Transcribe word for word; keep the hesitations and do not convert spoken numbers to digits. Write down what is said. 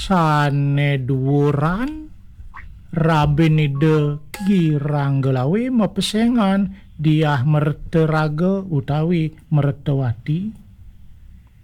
saneduran rabinide kiranggelawe mepesengan diah merteraga utawi mertewati